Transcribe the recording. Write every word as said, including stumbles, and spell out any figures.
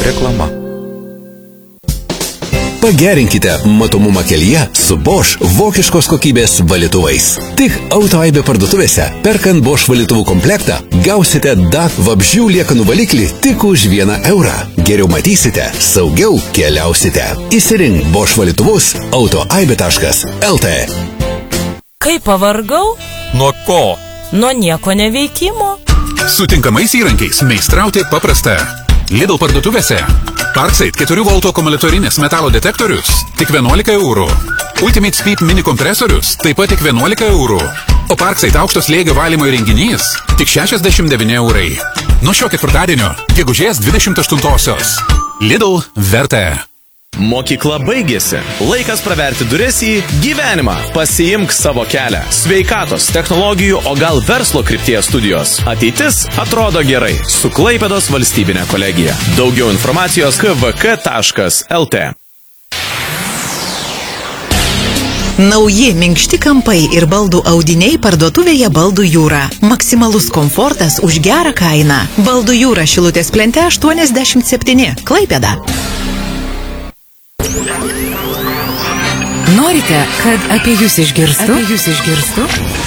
Reklama. Pagerinkite matomumą kelyje su Bosch vokiškos kokybės valytuvais. Tik Autoaibė parduotuvėse, perkant Bosch valytuvų komplektą, gausite D A T vabzdžių liekanų valiklį tik už vieną eurą. Geriau matysite, saugiau keliausite. Įsirink Bosch valytuvus autoaibė taškas L T. Kaip pavargau? Nuo ko? Nuo nieko neveikimo. Su tinkamais įrankiais meistrauti paprasta. Lidl parduotuvėse. Parkside keturių voltų akumuliatorinis metalo detektorius tik vienuolika eurų. Ultimate Speed mini kompresorius taip pat tik vienuolika eurų. O Parkside aukšto slėgio valymo įrenginys tik šešiasdešimt devyni eurai. Nuo šio ketvirtadienio, gegužės dvidešimt aštuntosios. Lidl verta. Mokykla baigėsi. Laikas praverti duris į gyvenimą. Pasiimk savo kelią. Sveikatos, technologijų, o gal verslo krypties studijos. Ateitis atrodo gerai su Klaipėdos valstybinė kolegija. Daugiau informacijos k v k taškas l t. Nauji minkšti kampai ir baldų audiniai parduotuvėje Baldų jūra. Maksimalus komfortas už gerą kainą. Baldų jūra Šilutės plente aštuoniasdešimt septyni. Klaipėda. Norite, kad apie jūs išgirstų? Apie jūs išgirstų?